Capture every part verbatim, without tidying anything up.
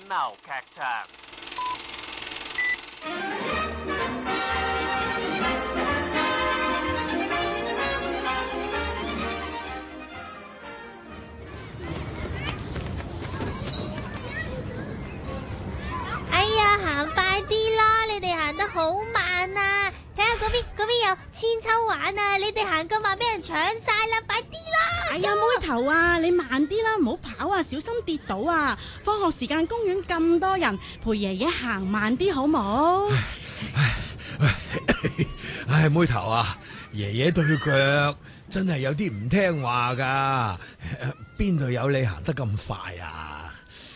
流劇場。 哎呀，行快啲啦！你哋行得好慢啊！睇下嗰邊，嗰邊有千秋玩啊！你哋行咁慢，俾人搶晒啦！快啲啦！ 哎呀，妹頭啊，你慢啲啦，唔好跑啊，小心跌倒啊！放學時間公園咁多人，陪爺爺行慢啲好冇？ 唉，妹頭啊，爺爺對腳真係有啲唔聽話噶，邊度有你行得咁快啊？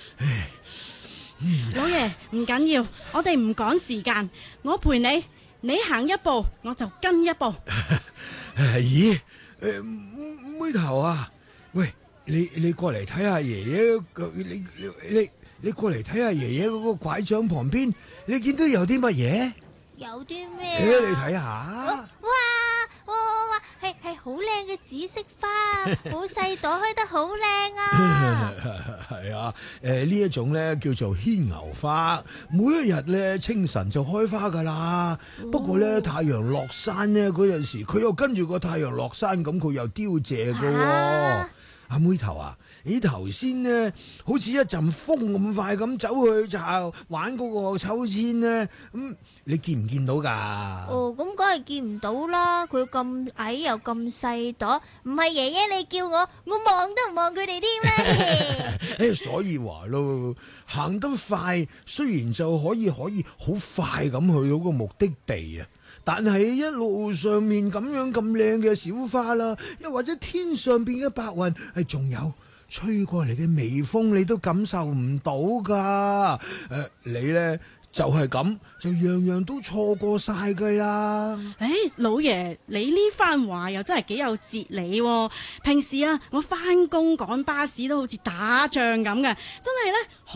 老爺唔緊要，我哋唔趕時間，我陪你，你行一步我就跟一步。 咦？誒，妹頭啊，喂，你你過嚟睇下爺爺，你你你你過嚟睇下爺爺嗰個拐杖旁邊，你見到有啲乜嘢？ 有啲咩？ 誒，你睇下。 哇哇哇！係係好靚嘅紫色花，好細朵，開得好靚啊！ 係啊，誒呢一種咧叫做牽牛花，每一日咧清晨就開花噶啦。哦、不過咧太陽落山咧嗰陣時，佢又跟住個太陽落山，咁佢又凋謝噶。阿、啊、妹頭啊，你頭先呢好似一陣風咁快咁走去就玩嗰個秋千咧，咁、嗯、你見唔見到噶？ 哦，咁梗係見唔到啦，佢咁矮又咁細朵，唔係爺爺你叫我，我望都唔望佢哋添咧。 誒，所以話咯，行得快雖然就可以可以好快咁去到個目的地啊，但係一路上面咁樣咁靚嘅小花啦，又或者天上邊嘅白雲，係仲有吹過嚟嘅微風，你都感受唔到噶。誒、呃，你咧就係、是、咁，就樣樣都錯過晒噶啦。 誒、哎，老爺，你呢番話又真係幾有哲理喎。平時啊，我翻工趕巴士都好似打仗咁嘅，真係咧。